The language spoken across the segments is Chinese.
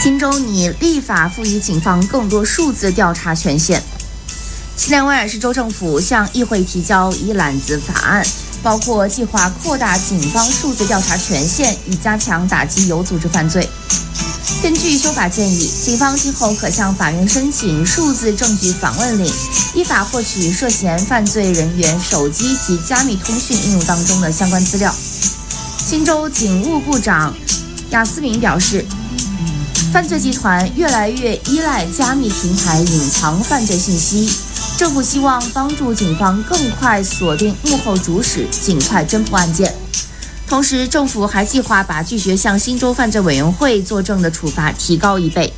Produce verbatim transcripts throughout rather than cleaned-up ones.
新州拟立法赋予警方更多数字调查权限。西南威尔士州政府向议会提交一揽子法案，包括计划扩大警方数字调查权限，以加强打击有组织犯罪。根据修法建议，警方今后可向法院申请数字证据访问令，依法获取涉嫌犯罪人员手机及加密通讯应用当中的相关资料。新州警务部长亚斯明表示，犯罪集团越来越依赖加密平台隐藏犯罪信息，政府希望帮助警方更快锁定幕后主使，尽快侦破案件。同时，政府还计划把拒绝向新州犯罪委员会作证的处罚提高一倍。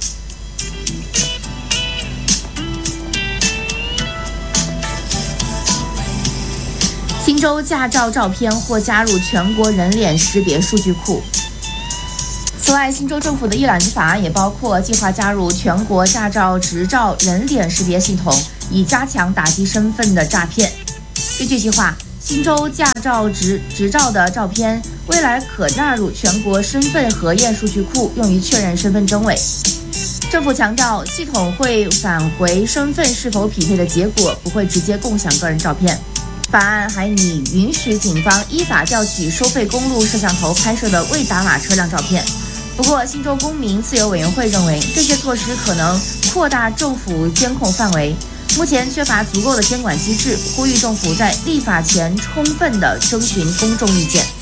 新州驾照照片或加入全国人脸识别数据库。此外，新州政府的一揽子法案也包括计划加入全国驾照执照人脸识别系统，以加强打击身份的诈骗。根据计划，新州驾照执执照的照片未来可纳入全国身份核验数据库，用于确认身份真伪。政府强调，系统会返回身份是否匹配的结果，不会直接共享个人照片。法案还拟允许警方依法调取收费公路摄像头拍摄的未打码车辆照片。不过，新州公民自由委员会认为，这些措施可能扩大政府监控范围，目前缺乏足够的监管机制，呼吁政府在立法前充分地征询公众意见。